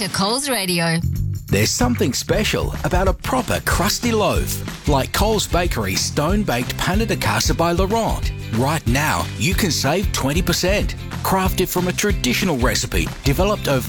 to Coles Radio. There's something special about a proper crusty loaf, like Coles Bakery's stone-baked pain de casa by Laurent. Right now, you can save 20%. Crafted from a traditional recipe developed over